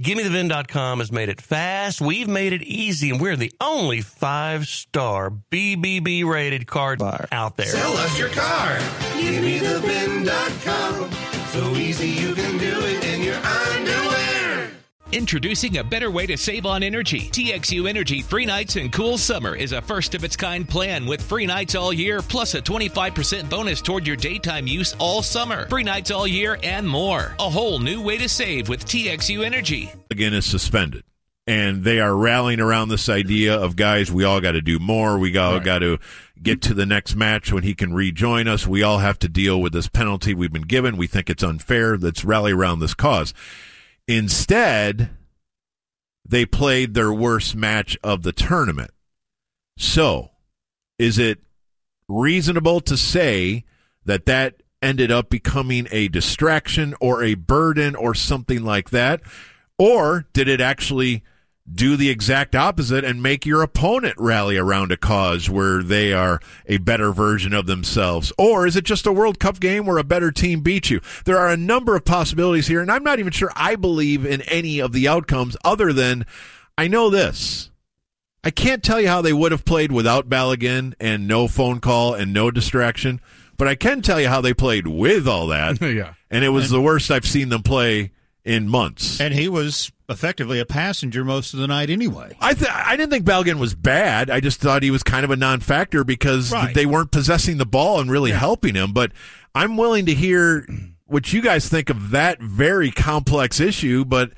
GimmeTheVin.com has made it fast. We've made it easy, and we're the only 5-star BBB rated card bar out there. Sell us your car. GimmeTheVin.com. So easy you can do it in your underwear. Introducing a better way to save on energy. TXU Energy Free Nights and Cool Summer is a first-of-its-kind plan with free nights all year, plus a 25% bonus toward your daytime use all summer. Free nights all year and more. A whole new way to save with TXU Energy. Again, is suspended. And they are rallying around this idea of, guys, we all got to do more. We all got to get to the next match when he can rejoin us. We all have to deal with this penalty we've been given. We think it's unfair. Let's rally around this cause. Instead, they played their worst match of the tournament. So, is it reasonable to say that that ended up becoming a distraction or a burden or something like that? Or did it actually do the exact opposite and make your opponent rally around a cause where they are a better version of themselves? Or is it just a World Cup game where a better team beats you? There are a number of possibilities here, and I'm not even sure I believe in any of the outcomes other than I know this. I can't tell you how they would have played without Balogun and no phone call and no distraction, but I can tell you how they played with all that. And it was the worst I've seen them play in months. And he was effectively a passenger most of the night anyway. I didn't think Balogun was bad. I just thought he was kind of a non-factor because they weren't possessing the ball and really helping him. But I'm willing to hear what you guys think of that very complex issue. But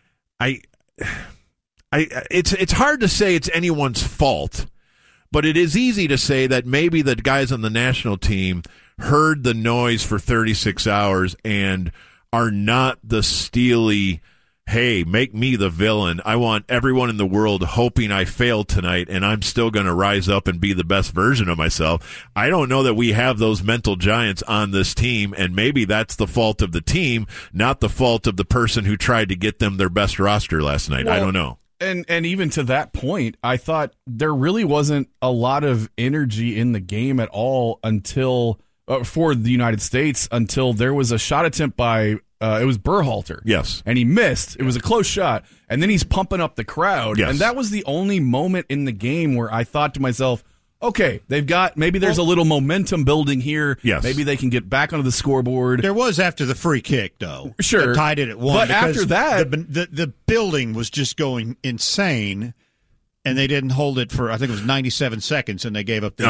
it's hard to say it's anyone's fault. But it is easy to say that maybe the guys on the national team heard the noise for 36 hours and are not the steely, hey, make me the villain. I want everyone in the world hoping I fail tonight, and I'm still going to rise up and be the best version of myself. I don't know that we have those mental giants on this team, and maybe that's the fault of the team, not the fault of the person who tried to get them their best roster last night. I don't know. And even to that point, I thought there really wasn't a lot of energy in the game at all until for the United States until there was a shot attempt by it was Berhalter. Yes. And he missed. It was a close shot. And then he's pumping up the crowd. Yes. And that was the only moment in the game where I thought to myself, okay, maybe there's a little momentum building here. Yes. Maybe they can get back onto the scoreboard. There was after the free kick, though. Sure. That tied it at 1. But after that, the building was just going insane. And they didn't hold it for, I think it was 97 seconds, and they gave up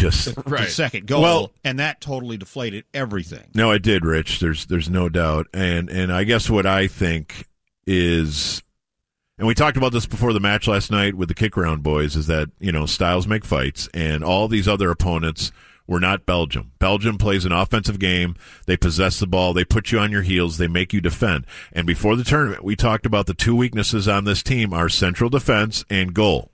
the second goal. Well, and that totally deflated everything. No, it did, Rich. There's no doubt. And I guess what I think is, and we talked about this before the match last night with the kick around boys, is that, styles make fights, and all these other opponents were not Belgium. Belgium plays an offensive game. They possess the ball. They put you on your heels. They make you defend. And before the tournament, we talked about the two weaknesses on this team are central defense and goal.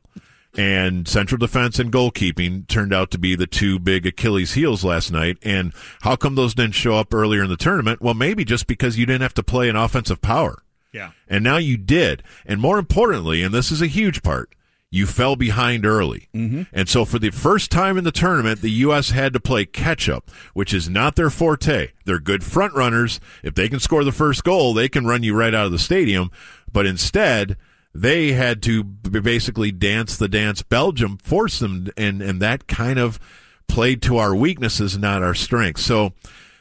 And central defense and goalkeeping turned out to be the two big Achilles heels last night. And how come those didn't show up earlier in the tournament? Well, maybe just because you didn't have to play an offensive power. Yeah. And now you did. And more importantly, and this is a huge part, you fell behind early. Mm-hmm. And so for the first time in the tournament, the U.S. had to play catch-up, which is not their forte. They're good front runners. If they can score the first goal, they can run you right out of the stadium. But instead, they had to basically dance the dance. Belgium forced them, and that kind of played to our weaknesses, not our strengths. So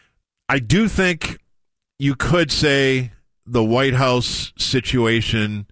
I do think you could say the White House situation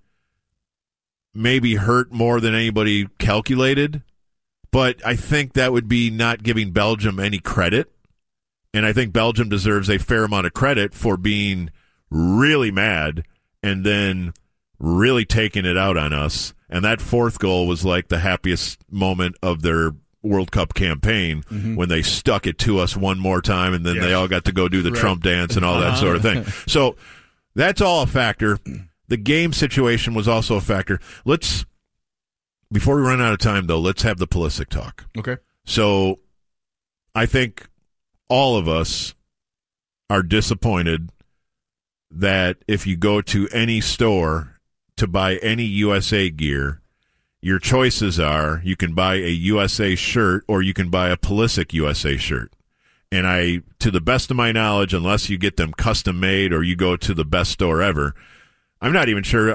maybe hurt more than anybody calculated, but I think that would be not giving Belgium any credit, and I think Belgium deserves a fair amount of credit for being really mad and then really taking it out on us. And that fourth goal was like the happiest moment of their World Cup campaign when they stuck it to us one more time, and then they all got to go do the Trump dance and all that sort of thing. So that's all a factor. The game situation was also a factor. Before we run out of time, though, let's have the Pulisic talk. Okay. So I think all of us are disappointed that if you go to any store to buy any USA gear, your choices are you can buy a USA shirt or you can buy a Pulisic USA shirt. And to the best of my knowledge, unless you get them custom made or you go to the best store ever, I'm not even sure